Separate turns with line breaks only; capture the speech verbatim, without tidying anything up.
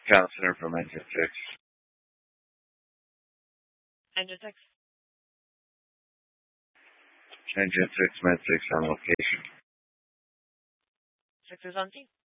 Counselor from Engine six.
Engine six.
Engine six, Med six on location.
Six is on scene.